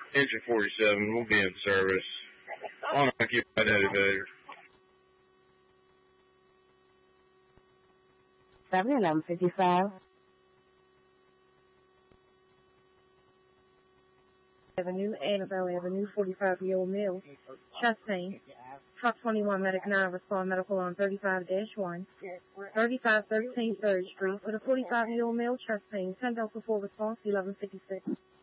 Engine 47 will be in service. On occupied elevator. 7-11-55. Avenue, Annabelle Avenue, 45-year-old male, chest pain. Truck 21, Medic 9, respond medical on 35-1. 3513 3rd Street, with a 45-year-old male, chest pain. 10 Delta 4 response, 1156.